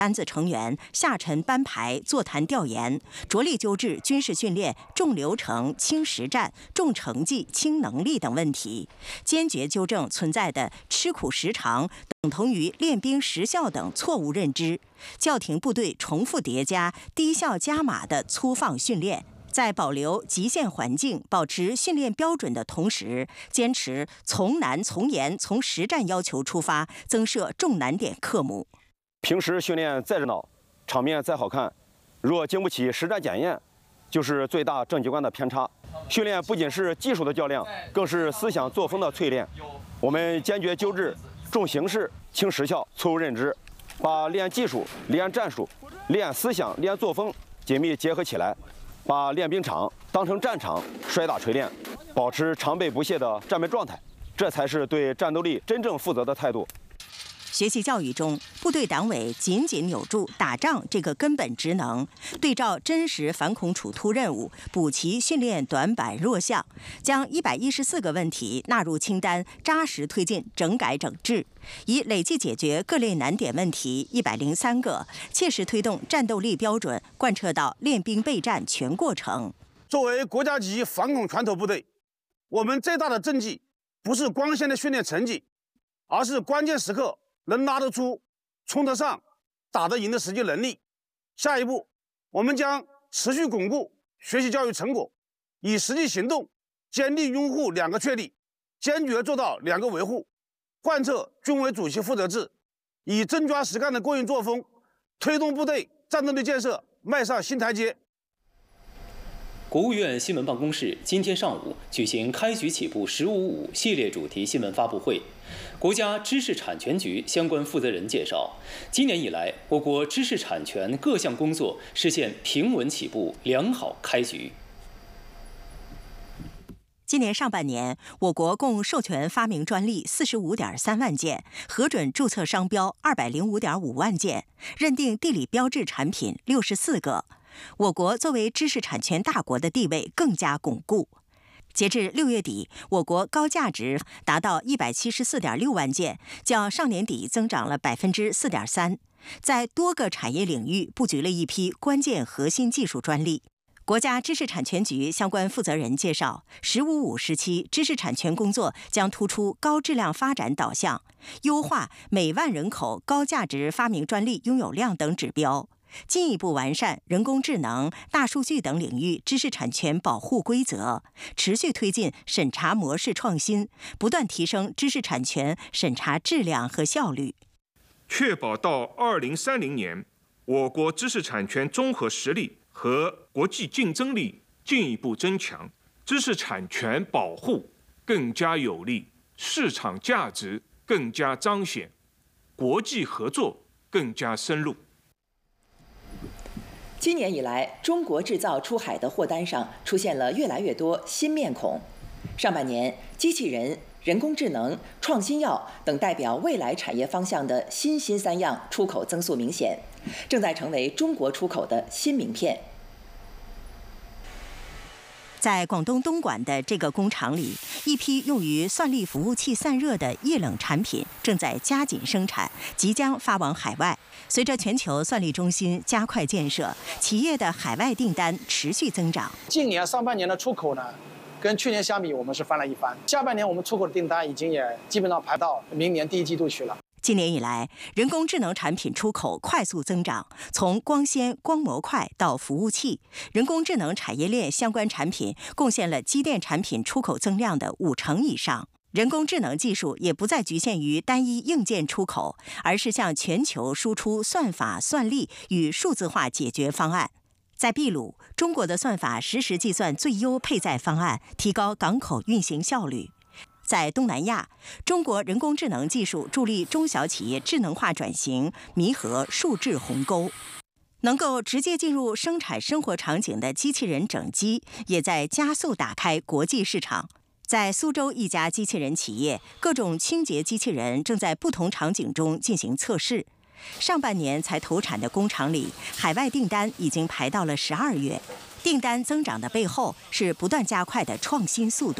班子成员下沉班排座谈调研，着力纠治军事训练重流程轻实战、重成绩轻能力等问题，坚决纠正存在的吃苦时长等同于练兵时效等错误认知，叫停部队重复叠加、低效加码的粗放训练。在保留极限环境、保持训练标准的同时，坚持从难从严、从实战要求出发，增设重难点科目。 平时训练再热闹，场面再好看，若经不起实战检验，就是最大政绩观的偏差。训练不仅是技术的较量，更是思想作风的淬炼。我们坚决纠治重形式轻实效错误认知，把练技术、练战术、练思想、练作风紧密结合起来，把练兵场当成战场，摔打锤炼，保持常备不懈的战备状态，这才是对战斗力真正负责的态度。 学习教育中，部队党委紧紧扭住打仗这个根本职能，对照真实反恐处突任务，补齐训练短板弱项，将114个问题纳入清单，扎实推进整改整治，以累计解决各类难点问题103个，切实推动战斗力标准贯彻到练兵备战全过程。 作为国家级反恐拳头部队，我们最大的政绩不是光鲜的训练成绩，而是关键时刻能拉得出、冲得上、打得赢的实际能力。下一步，我们将持续巩固学习教育成果，以实际行动坚定拥护2个确立，坚决做到2个维护，贯彻军委主席负责制，以真抓实干的过硬作风，推动部队战斗力建设迈上新台阶。 国务院新闻办公室今天上午举行开局起步“15.5”系列主题新闻发布会。国家知识产权局相关负责人介绍，今年以来，我国知识产权各项工作实现平稳起步、良好开局。 今年上半年，我国共授权发明专利45.3万件，核准注册商标205.5万件，认定地理标志产品64个。我国作为知识产权大国的地位更加巩固。截至6月底，我国高价值达到174.6万件，较上年底增长了4.3%，在多个产业领域布局了一批关键核心技术专利。国家知识产权局相关负责人介绍，“15.5”时期知识产权工作将突出高质量发展导向，优化每万人口高价值发明专利拥有量等指标，进一步完善人工智能、大数据等领域知识产权保护规则，持续推进审查模式创新，不断提升知识产权审查质量和效率， 确保到2030年，我国知识产权综合实力和国际竞争力进一步增强，知识产权保护更加有力，市场价值更加彰显，国际合作更加深入。 今年以来，中国制造出海的货单上出现了越来越多新面孔。上半年，机器人、人工智能、创新药等代表未来产业方向的新3样出口增速明显，正在成为中国出口的新名片。 在广东东莞的这个工厂里，一批用于算力服务器散热的液冷产品正在加紧生产，即将发往海外。随着全球算力中心加快建设，企业的海外订单持续增长。 今年上半年的出口呢，跟去年相比，我们是翻了一番。下半年我们出口的订单已经也基本上排到明年第1季度去了。 今年以来，人工智能产品出口快速增长，从光纤、光模块到服务器，人工智能产业链相关产品贡献了机电产品出口增量的50%以上。人工智能技术也不再局限于单一硬件出口，而是向全球输出算法、算力与数字化解决方案。在秘鲁，中国的算法实时计算最优配载方案，提高港口运行效率。在东南亚，中国人工智能技术助力中小企业智能化转型，弥合数质鸿沟。能够直接进入生产生活场景的机器人整机，也在加速打开国际市场。在苏州一家机器人企业，各种清洁机器人正在不同场景中进行测试。上半年才投产的工厂里，海外订单已经排到了12月。订单增长的背后是不断加快的创新速度。